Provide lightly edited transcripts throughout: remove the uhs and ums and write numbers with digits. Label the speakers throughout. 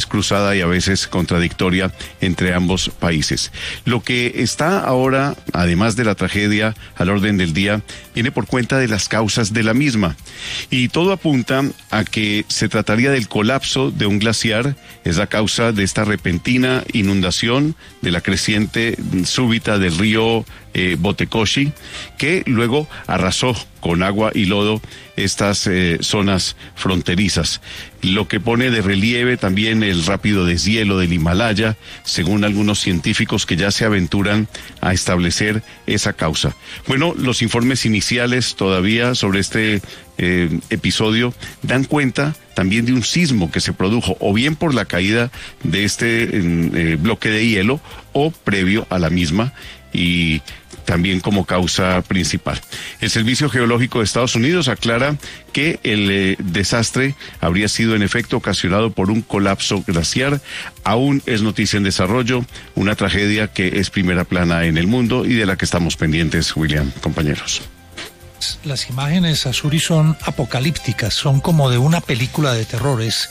Speaker 1: cruzada y a veces contradictoria entre ambos países. Lo que está ahora, además de la tragedia al orden del día, viene por cuenta de las causas de la misma. Y todo apunta a que se trataría del colapso de un glaciar, es la causa de esta repentina inundación de la creciente súbita del río Botecoshi, que luego arrasó con agua y lodo estas zonas fronterizas, lo que pone de relieve también el rápido deshielo del Himalaya, según algunos científicos que ya se aventuran a establecer esa causa. Bueno, los informes iniciales todavía sobre este episodio dan cuenta también de un sismo que se produjo o bien por la caída de este bloque de hielo o previo a la misma, y también como causa principal. El Servicio Geológico de Estados Unidos aclara que el desastre habría sido en efecto ocasionado por un colapso glaciar. Aún es noticia en desarrollo, una tragedia que es primera plana en el mundo y de la que estamos pendientes, William, compañeros.
Speaker 2: Las imágenes, Azuri, son apocalípticas, son como de una película de terrores.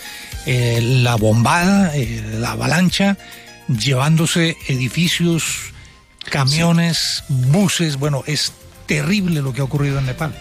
Speaker 2: La bombada, la avalancha, llevándose edificios, camiones, buses. Bueno, es terrible lo que ha ocurrido en Nepal.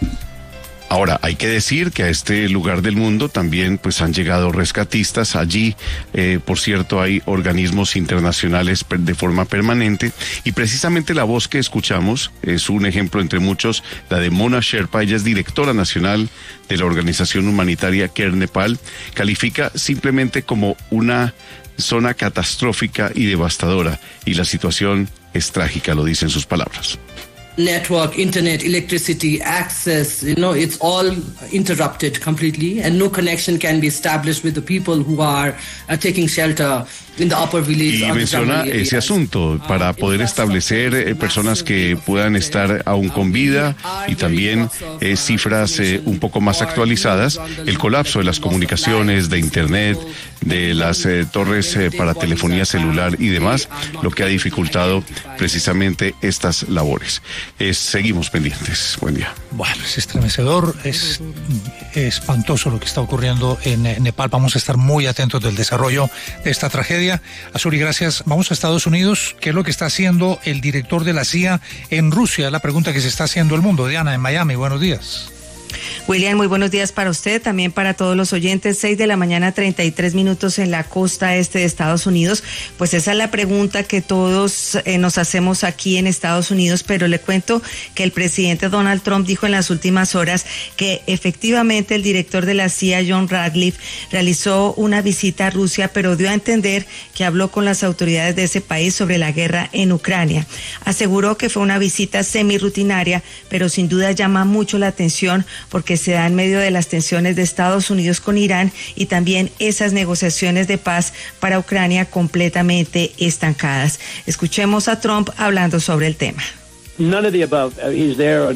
Speaker 1: Ahora, hay que decir que a este lugar del mundo también pues han llegado rescatistas. Allí, por cierto, hay organismos internacionales de forma permanente, y precisamente la voz que escuchamos es un ejemplo entre muchos, la de Mona Sherpa. Ella es directora nacional de la organización humanitaria Care Nepal. Califica simplemente como una zona catastrófica y devastadora, y la situación es trágica, lo dicen sus palabras.
Speaker 3: Network, internet, electricity, access, it's all interrupted completely, and no connection can be established with the people who are taking shelter in the upper village.
Speaker 1: Y menciona ese asunto para poder establecer personas que puedan estar aún con vida, y también cifras un poco más actualizadas, el colapso de las comunicaciones, de internet, de las torres para telefonía celular y demás, lo que ha dificultado precisamente estas labores. Seguimos pendientes. Buen día.
Speaker 2: Bueno, es estremecedor, es espantoso lo que está ocurriendo en Nepal. Vamos a estar muy atentos del desarrollo de esta tragedia. Azuri, gracias. Vamos a Estados Unidos. ¿Qué es lo que está haciendo el director de la CIA en Rusia? La pregunta que se está haciendo el mundo. Diana, en Miami, buenos días.
Speaker 4: William, muy buenos días para usted, también para todos los oyentes. 6 de la mañana, 33 minutos en la costa este de Estados Unidos. Pues esa es la pregunta que todos nos hacemos aquí en Estados Unidos, pero le cuento que el presidente Donald Trump dijo en las últimas horas que efectivamente el director de la CIA, John Ratcliffe, realizó una visita a Rusia, pero dio a entender que habló con las autoridades de ese país sobre la guerra en Ucrania. Aseguró que fue una visita semirrutinaria, pero sin duda llama mucho la atención porque se da en medio de las tensiones de Estados Unidos con Irán y también esas negociaciones de paz para Ucrania completamente estancadas. Escuchemos a Trump hablando sobre el tema.
Speaker 5: None of the above. He's there,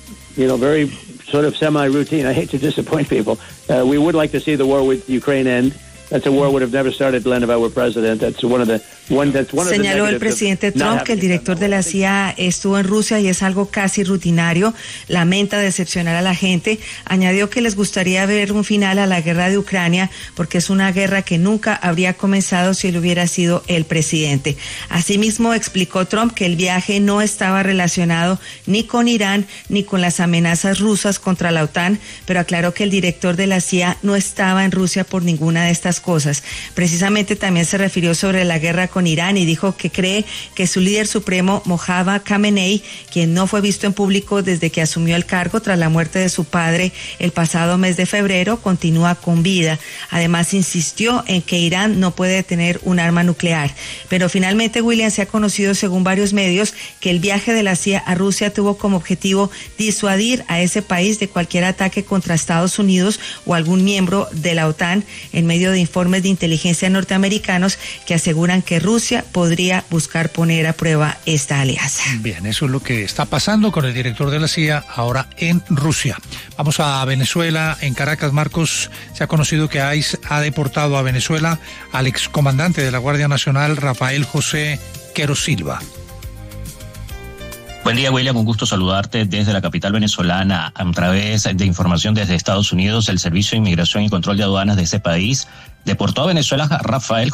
Speaker 5: very sort of semi-routine. I hate to disappoint people. We would like to see the war with Ukraine end. That's a war would have never started, Glenn, if I were president. That's one of the
Speaker 4: Señaló el presidente Trump que el director de la CIA estuvo en Rusia y es algo casi rutinario. Lamenta decepcionar a la gente. Añadió que les gustaría ver un final a la guerra de Ucrania porque es una guerra que nunca habría comenzado si él hubiera sido el presidente. Asimismo, explicó Trump que el viaje no estaba relacionado ni con Irán ni con las amenazas rusas contra la OTAN, pero aclaró que el director de la CIA no estaba en Rusia por ninguna de estas cosas. Precisamente también se refirió sobre la guerra con Irán y dijo que cree que su líder supremo, Mohammad Khamenei, quien no fue visto en público desde que asumió el cargo tras la muerte de su padre el pasado mes de febrero, continúa con vida. Además, insistió en que Irán no puede tener un arma nuclear. Pero finalmente, William, se ha conocido, según varios medios, que el viaje de la CIA a Rusia tuvo como objetivo disuadir a ese país de cualquier ataque contra Estados Unidos o algún miembro de la OTAN, en medio de informes de inteligencia norteamericanos que aseguran que Rusia podría buscar poner a prueba esta alianza.
Speaker 2: Bien, eso es lo que está pasando con el director de la CIA ahora en Rusia. Vamos a Venezuela. En Caracas, Marcos, se ha conocido que ICE ha deportado a Venezuela al excomandante de la Guardia Nacional, Rafael José Quero Silva.
Speaker 6: Buen día, William, un gusto saludarte desde la capital venezolana. A través de información desde Estados Unidos, el Servicio de Inmigración y Control de Aduanas de ese país deportó a Venezuela a Rafael